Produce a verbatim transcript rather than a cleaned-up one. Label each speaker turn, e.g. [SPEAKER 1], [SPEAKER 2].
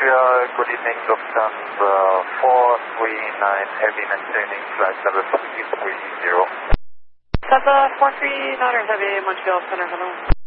[SPEAKER 1] Montreal, good evening, Lufthansa four three nine, heavy maintaining flight level three three zero.
[SPEAKER 2] Delta four three nine, heavy Montreal Center, hello.